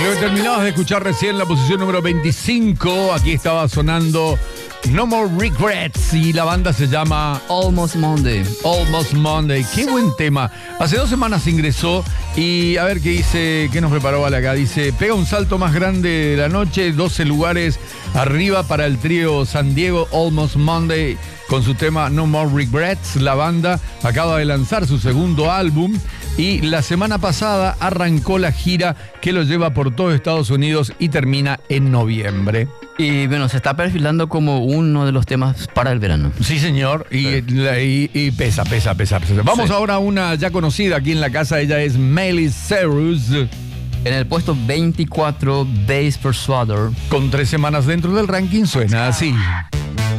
Lo que terminabas de escuchar recién, la posición número 25, aquí estaba sonando No More Regrets y la banda se llama Almost Monday. Almost Monday. Qué buen tema. Hace 2 semanas ingresó y a ver qué dice, qué nos preparó Vale acá. Dice, pega un salto más grande de la noche, 12 lugares arriba para el trío San Diego Almost Monday con su tema No More Regrets. La banda acaba de lanzar su segundo álbum y la semana pasada arrancó la gira que lo lleva por todo Estados Unidos y termina en noviembre. Y bueno, se está perfilando como uno de los temas para el verano. Sí, señor, y pesa. Vamos Sí. ahora a una ya conocida aquí en la casa, ella es Miley Cyrus. En el puesto 24, Bass Persuader. Con 3 semanas dentro del ranking suena así.